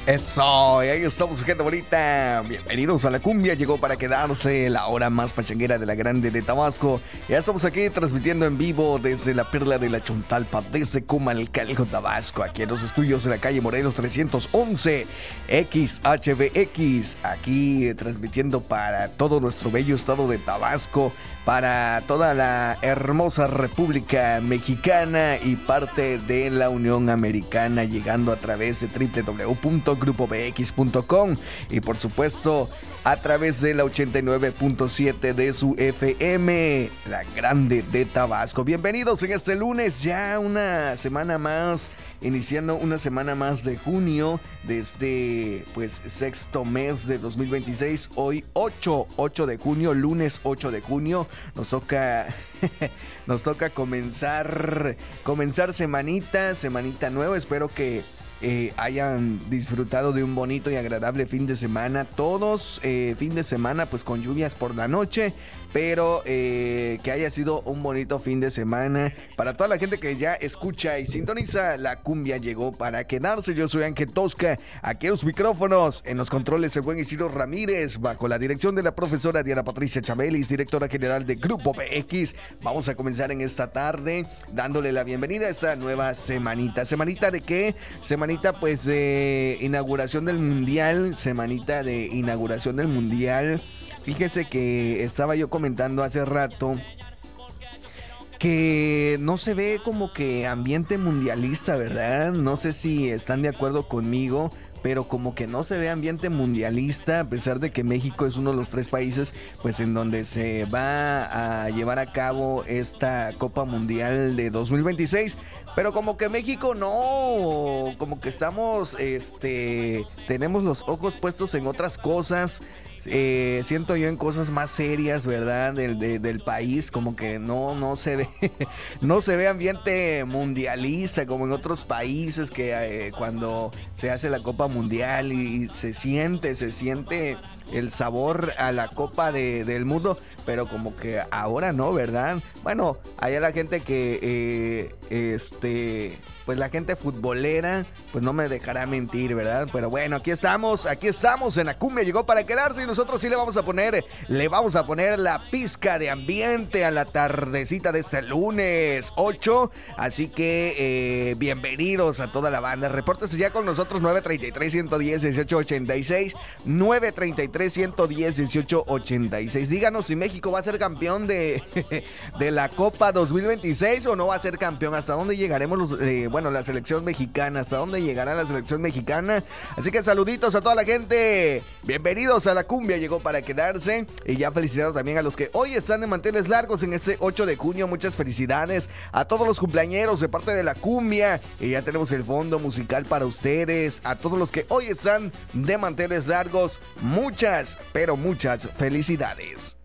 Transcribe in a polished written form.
Eso, y ahí estamos, gente bonita. Bienvenidos a la cumbia, llegó para quedarse la hora más pachanguera de la Grande de Tabasco. Ya estamos aquí transmitiendo en vivo desde la Perla de la Chontalpa, desde Comalcalco, Tabasco, aquí en los estudios de la calle Morelos 311, XHBX, aquí transmitiendo para todo nuestro bello estado de Tabasco, para toda la hermosa República Mexicana y parte de la Unión Americana, llegando a través de www.grupobx.com y por supuesto a través de la 89.7 de su FM, la Grande de Tabasco. Bienvenidos en este lunes, ya una semana más, iniciando una semana más de junio, de este pues sexto mes de 2026, hoy 8 de junio, lunes 8 de junio, nos toca comenzar semanita nueva. Espero que hayan disfrutado de un bonito y agradable fin de semana. Todos fin de semana pues con lluvias por la noche, pero que haya sido un bonito fin de semana. Para toda la gente que ya escucha y sintoniza, la cumbia llegó para quedarse. Yo soy Ángel Tosca, aquí en los micrófonos, en los controles el buen Isidro Ramírez, bajo la dirección de la profesora Diana Patricia Chabelis, directora general de Grupo BX. Vamos a comenzar en esta tarde dándole la bienvenida a esta nueva semanita. ¿Semanita de qué? Semanita pues de inauguración del mundial, Fíjese que estaba yo comentando hace rato que no se ve como que ambiente mundialista, ¿verdad? No sé si están de acuerdo conmigo, pero como que no se ve ambiente mundialista, a pesar de que México es uno de los 3 países pues en donde se va a llevar a cabo esta Copa Mundial de 2026. Pero como que México no, como que estamos, tenemos los ojos puestos en otras cosas. Siento yo en cosas más serias, ¿verdad? Del país, como que no se ve, no se ve ambiente mundialista como en otros países que cuando se hace la Copa Mundial y se siente el sabor a la Copa del Mundo, pero como que ahora no, ¿verdad? Bueno, allá la gente que, pues la gente futbolera, pues no me dejará mentir, ¿verdad? Pero bueno, aquí estamos en la cumbia, llegó para quedarse y nosotros sí le vamos a poner la pizca de ambiente a la tardecita de este lunes 8, así que bienvenidos a toda la banda, repórtese ya con nosotros 933-110-1886, 933-110-1886, díganos si México va a ser campeón de la Copa 2026 o no va a ser campeón, hasta dónde llegaremos la selección mexicana, hasta dónde llegará la selección mexicana. Así que saluditos a toda la gente, bienvenidos a la cumbia, llegó para quedarse. Y ya felicitados también a los que hoy están de manteles largos en este 8 de junio, muchas felicidades a todos los cumpleañeros de parte de la cumbia. Y ya tenemos el fondo musical para ustedes, a todos los que hoy están de manteles largos, muchas, pero muchas felicidades.